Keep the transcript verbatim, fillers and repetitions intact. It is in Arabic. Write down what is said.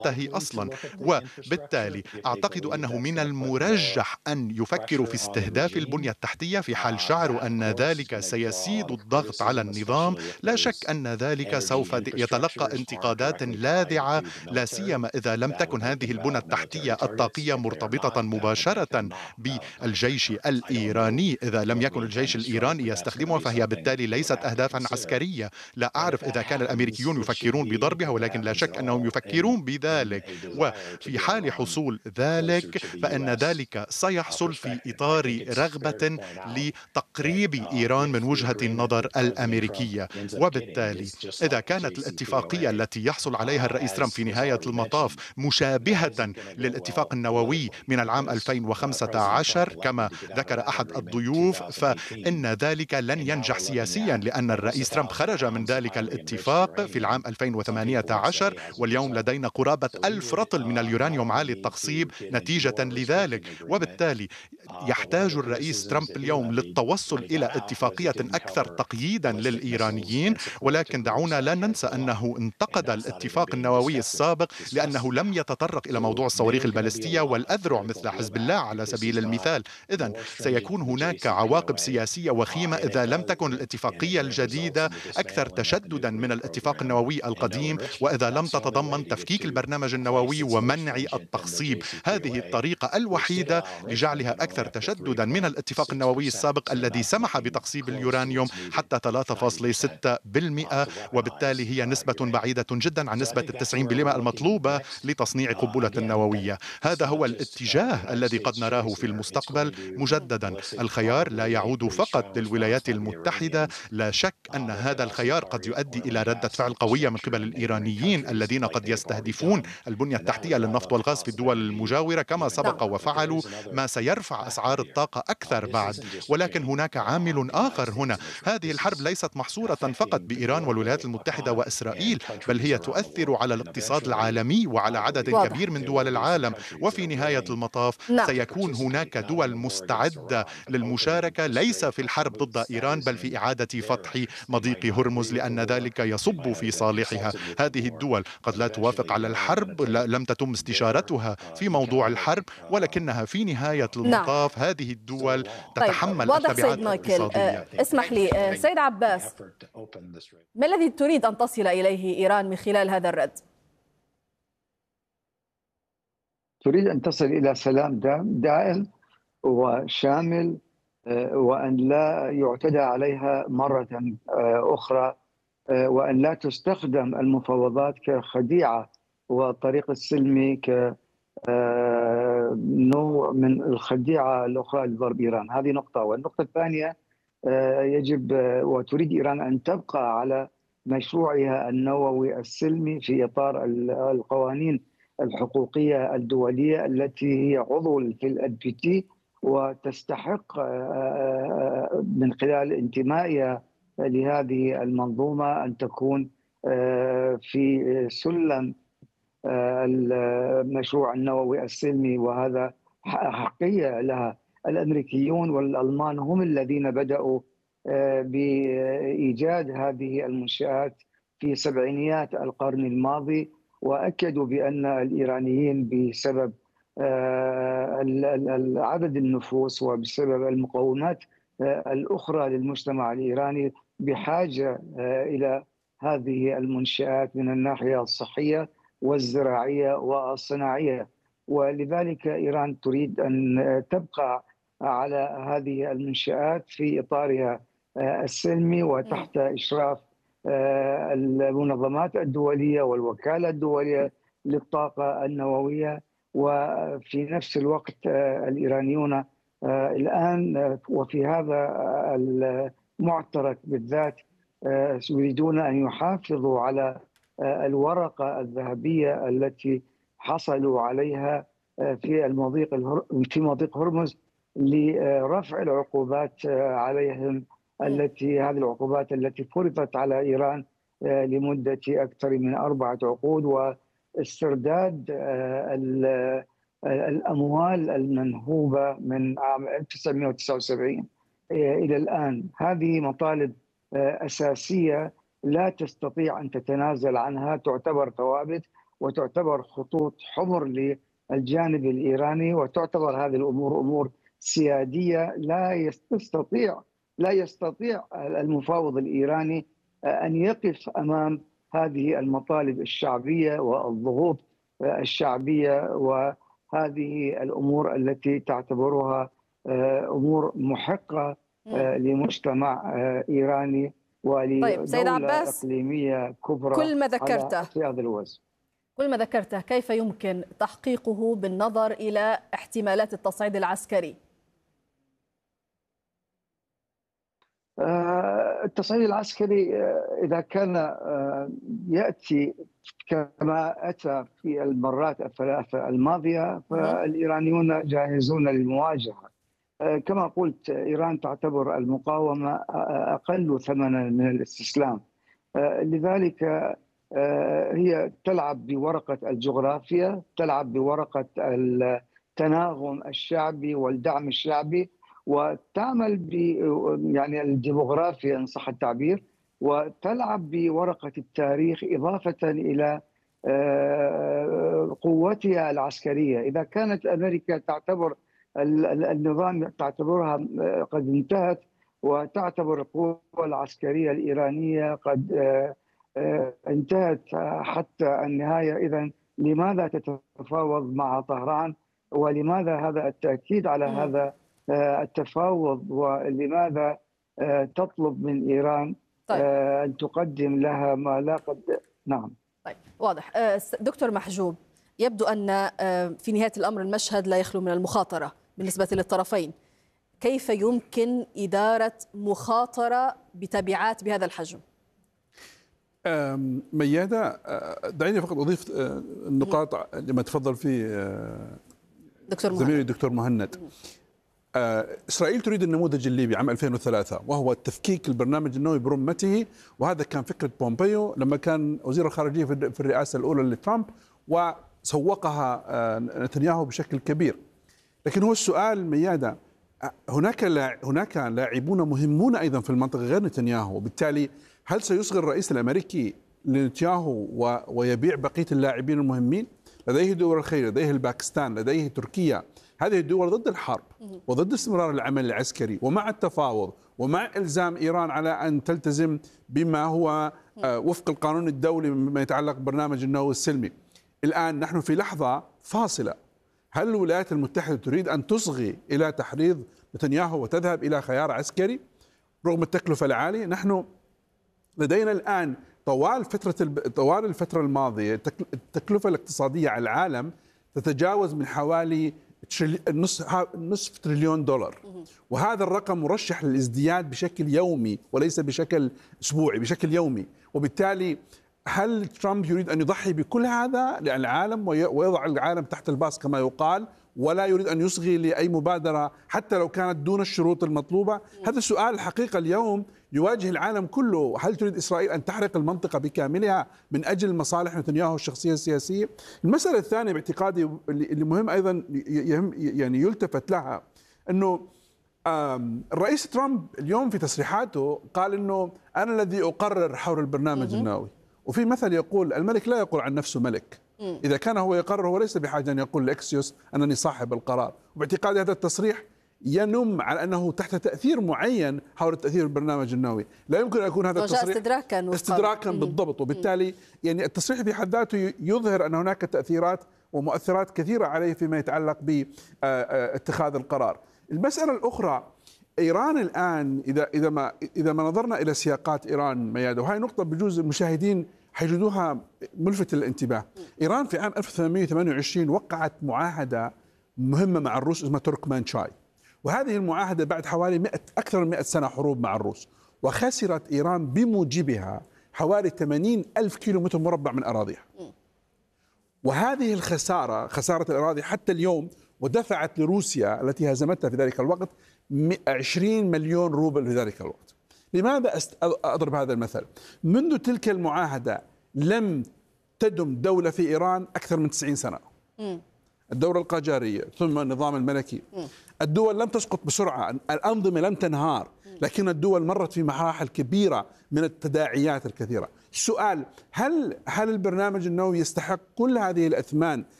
تنتهي أصلا. وبالتالي أعتقد أنه من المرجح أن يفكروا في استهداف البنية التحتية في حال شعروا أن ذلك سيزيد الضغط على النظام. لا شك أن ذلك سوف يتلقى انتقادات لاذعة، لا سيما إذا لم تكن هذه البنى التحتية الطاقية مرتبطة مباشرة بالجيش الإيراني. إذا لم يكن الجيش الإيراني يستخدمها فهي بالتالي ليست أهدافا عسكرية. لا أعرف إذا كان الأمريكيون يفكرون بضربها، ولكن لا شك أنهم يفكرون بذلك. وفي حال حصول ذلك فإن ذلك سيحصل في إطار رغبة لتقريب إيران من وجهة النظر الأمريكية. وبالتالي إذا كانت الاتفاقية التي يحصل عليها الرئيس ترامب في نهاية المطاف مشابهة للاتفاق النووي من العام ألفين وخمسة عشر كما ذكر أحد الضيوف، فإن ذلك لن ينجح سياسيا، لأن الرئيس ترامب خرج من ذلك الاتفاق في العام ألفين وثمانية عشر، واليوم لدينا قرابة ألف رطل من اليورانيوم عالي التقصيب نتيجة لذلك. وبالتالي يحتاج الرئيس ترامب اليوم للتوصل إلى اتفاقية أكثر تقييدا للإيرانيين. ولكن دعونا لا ننسى أنه انتقد الاتفاق النووي السابق لأنه لم يتطرق إلى موضوع الصواريخ البالستية والأذرع مثل حزب الله على سبيل المثال. إذن سيكون هناك عواقب سياسية وخيمة إذا لم تكن الاتفاقية الجديدة أكثر تشددا من الاتفاق النووي القديم، وإذا لم تتضمن تفكيك البرنامج النووي ومنع التخصيب. هذه الطريقة الوحيدة لجعلها أكثر تشددا من الاتفاق النووي السابق الذي سمح بتقصيب اليورانيوم حتى ثلاثة فاصلة ستة بالمئة، وبالتالي هي نسبة بعيدة جدا عن نسبة التسعين بالمئة المطلوبة لتصنيع قنبلة نووية. هذا هو الاتجاه الذي قد نراه في المستقبل. مجددا الخيار لا يعود فقط للولايات المتحدة، لا شك أن هذا الخيار قد يؤدي إلى ردة فعل قوية من قبل الإيرانيين الذين قد يستهدفون البنية التحتية للنفط والغاز في الدول المجاورة كما نعم. سبق وفعلوا، ما سيرفع أسعار الطاقة أكثر بعد. ولكن هناك عامل آخر هنا. هذه الحرب ليست محصورة فقط بإيران والولايات المتحدة وإسرائيل، بل هي تؤثر على الاقتصاد العالمي وعلى عدد واضح. كبير من دول العالم. وفي نهاية المطاف نعم. سيكون هناك دول مستعدة للمشاركة ليس في الحرب ضد إيران بل في إعادة فتح مضيق هرمز، لأن ذلك يصب في صالحها. هذه الدول قد لا توافق على الحرب، لا- لم تتم استشارتها في موضوع الحرب، ولكنها في نهاية نعم. المطاف هذه الدول طيب، تتحمل واضح سيد التبعات مايكل. الاقتصادية. آه، اسمح لي، آه، سيد عباس، ما الذي تريد أن تصل إليه إيران من خلال هذا الرد؟ تريد أن تصل إلى سلام دائم وشامل، آه، وأن لا يعتدى عليها مرة آه، أخرى، آه، وأن لا تستخدم المفاوضات كخديعة والطريق السلمي كنوع من الخديعة الأخرى لضرب إيران. هذه نقطة. والنقطة الثانية، آه، يجب آه، وتريد إيران أن تبقى على مشروعها النووي السلمي في إطار القوانين الحقوقية الدولية التي هي عضو في ال بي تي، وتستحق آه، آه، من خلال انتمائها لهذه المنظومة أن تكون آه، في سلم آه، المشروع النووي السلمي، وهذا حقية لها. الأمريكيون والألمان هم الذين بدأوا آه، بإيجاد هذه المنشآت في سبعينيات القرن الماضي، وأكدوا بأن الإيرانيين بسبب آه، عدد النفوس وبسبب المقومات آه، الأخرى للمجتمع الإيراني بحاجة آه، إلى هذه المنشآت من الناحية الصحية والزراعية والصناعية. ولذلك إيران تريد أن تبقى على هذه المنشآت في إطارها آه، السلمي وتحت إشراف آه، المنظمات الدولية والوكالة الدولية للطاقة النووية. وفي نفس الوقت آه، الإيرانيون آه، الآن آه، وفي هذا المعترك بالذات آه، يريدون أن يحافظوا على آه، الورقة الذهبية التي حصلوا عليها آه، في المضيق في مضيق هرمز لرفع العقوبات آه، عليهم، التي هذه العقوبات التي فرضت على إيران آه، لمدة أكثر من أربعة عقود، واسترداد آه، الأموال المنهوبة من عام ألف وتسعمئة وتسعة وسبعين إلى الآن. هذه مطالب أساسية لا تستطيع أن تتنازل عنها، تعتبر ثوابت، وتعتبر خطوط حمر للجانب الإيراني، وتعتبر هذه الأمور أمور سيادية لا يستطيع لا يستطيع المفاوض الإيراني أن يقف أمام هذه المطالب الشعبية والضغوط الشعبية وهذه الأمور التي تعتبرها أمور محقة لمجتمع إيراني ولدولة طيب عباس، إقليمية كبرى كل ما ذكرته في هذا الوزن. كل ما ذكرته كيف يمكن تحقيقه بالنظر إلى احتمالات التصعيد العسكري؟ التصعيد العسكري إذا كان يأتي كما أتى في المرات الثلاثة الماضية فالإيرانيون جاهزون للمواجهة. كما قلت، إيران تعتبر المقاومة أقل ثمنا من الاستسلام، لذلك هي تلعب بورقة الجغرافيا، تلعب بورقة التناغم الشعبي والدعم الشعبي، وتعمل ب يعني الديموغرافيا إن صح التعبير، وتلعب بورقة التاريخ إضافة إلى قوتها العسكرية. إذا كانت أمريكا تعتبر النظام تعتبرها قد انتهت، وتعتبر القوة العسكرية الإيرانية قد انتهت حتى النهاية، إذن لماذا تتفاوض مع طهران؟ ولماذا هذا التأكيد على هذا التفاوض؟ ولماذا تطلب من إيران طيب. أن تقدم لها ما لا قد نعم. طيب واضح. دكتور محجوب، يبدو أن في نهاية الأمر المشهد لا يخلو من المخاطرة بالنسبة للطرفين. كيف يمكن إدارة مخاطرة بتبعات بهذا الحجم؟ ميادة، دعيني فقط أضيف النقاط لما تفضل فيه دكتور زميلي الدكتور مهند. إسرائيل تريد النموذج الليبي عام ألفين وثلاثة، وهو تفكيك البرنامج النووي برمته، وهذا كان فكرة بومبيو لما كان وزير الخارجية في الرئاسة الأولى لترامب، وسوقها نتنياهو بشكل كبير. لكن هو السؤال ميادة، هناك هناك لاعبون مهمون أيضا في المنطقة غير نتنياهو، وبالتالي هل سيصغي الرئيس الأمريكي لنتنياهو ويبيع بقية اللاعبين المهمين؟ لديه دول الخليج، لديه الباكستان، لديه تركيا. هذه الدول ضد الحرب وضد استمرار العمل العسكري، ومع التفاوض ومع إلزام إيران على أن تلتزم بما هو وفق القانون الدولي مما يتعلق بالبرنامج النووي السلمي. الآن نحن في لحظة فاصلة. هل الولايات المتحدة تريد أن تصغي إلى تحريض نتنياهو وتذهب إلى خيار عسكري رغم التكلفة العالية؟ نحن لدينا الآن طوال فترة طوال الفترة الماضية التكلفة الاقتصادية على العالم تتجاوز من حوالي نصف تريليون دولار، وهذا الرقم مرشح للازدياد بشكل يومي وليس بشكل أسبوعي، بشكل يومي. وبالتالي هل ترامب يريد أن يضحي بكل هذا للعالم ويضع العالم تحت الباص كما يقال، ولا يريد أن يصغي لأي مبادرة حتى لو كانت دون الشروط المطلوبة؟ هذا السؤال الحقيقة اليوم يواجه العالم كله. هل تريد إسرائيل أن تحرق المنطقة بكاملها من أجل مصالح نتنياهو الشخصية السياسية؟ المسألة الثانية باعتقادي اللي مهم أيضا يعني يلتفت لها، أنه الرئيس ترامب اليوم في تصريحاته قال أنه أنا الذي أقرر حول البرنامج النووي، وفي مثل يقول الملك لا يقول عن نفسه ملك. إذا كان هو يقرر هو ليس بحاجة أن يقول لإكسيوس أنني صاحب القرار. وباعتقادي هذا التصريح ينم على أنه تحت تأثير معين حول التأثير بالبرنامج النووي. لا يمكن أن يكون هذا التصريح استدراكا استدراكا بالضبط. وبالتالي يعني التصريح بحد ذاته يظهر أن هناك تأثيرات ومؤثرات كثيرة عليه فيما يتعلق باتخاذ القرار. المسألة الأخرى، إيران الآن إذا إذا ما إذا ما نظرنا إلى سياقات إيران ميادة، وهي نقطة بجوز المشاهدين حيجدوها ملفتة للانتباه. إيران في عام ألف وثمانمئة وثمانية وعشرين وقعت معاهدة مهمة مع الروس اسمها تركمانشاي، وهذه المعاهدة بعد حوالي مئة أكثر من مئة سنة حروب مع الروس، وخسرت إيران بموجبها حوالي ثمانين ألف كيلو متر مربع من أراضيها. وهذه الخسارة، خسارة الأراضي حتى اليوم، ودفعت لروسيا التي هزمتها في ذلك الوقت عشرين مليون روبل في ذلك الوقت. لماذا أضرب هذا المثل؟ منذ تلك المعاهدة لم تدم دولة في إيران أكثر من تسعين سنة. الدولة القاجارية ثم النظام الملكي. الدول لم تسقط بسرعة، الأنظمة لم تنهار، لكن الدول مرت في مراحل كبيرة من التداعيات الكثيرة. سؤال، هل هل البرنامج النووي يستحق كل هذه الأثمان